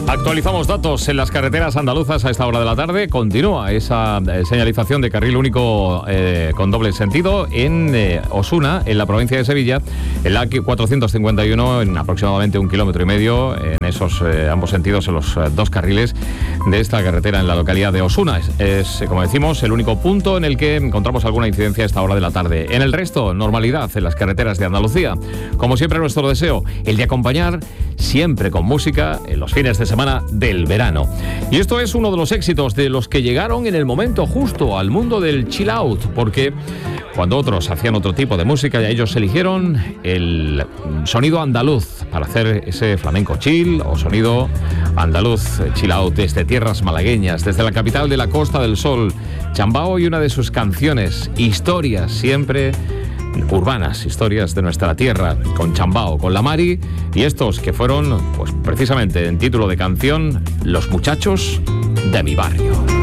Actualizamos datos en las carreteras andaluzas a esta hora de la tarde. Continúa esa señalización de carril único con doble sentido en Osuna, en la provincia de Sevilla, en la 451, en aproximadamente 1,5 kilómetros, en esos ambos sentidos, en los dos carriles de esta carretera en la localidad de Osuna. Es, como decimos, el único punto en el que encontramos alguna incidencia a esta hora de la tarde. En el resto, normalidad en las carreteras de Andalucía. Como siempre, nuestro deseo, el de acompañar siempre con música en los fines de semana del verano. Y esto es uno de los éxitos de los que llegaron en el momento justo al mundo del chill out, porque cuando otros hacían otro tipo de música, ellos eligieron el sonido andaluz para hacer ese flamenco chill o sonido andaluz chill out desde tierras malagueñas, desde la capital de la Costa del Sol, Chambao, y una de sus canciones, historias siempre urbanas, historias de nuestra tierra, con Chambao, con la Mari, y estos que fueron, pues precisamente en título de canción, Los muchachos de mi barrio.